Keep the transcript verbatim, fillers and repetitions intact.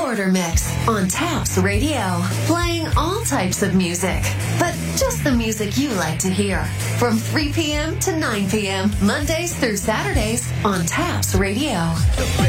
Border Mix on Taps Radio. Playing all types of music, but just the music you like to hear. From three p.m. to nine p.m. Mondays through Saturdays on Taps Radio.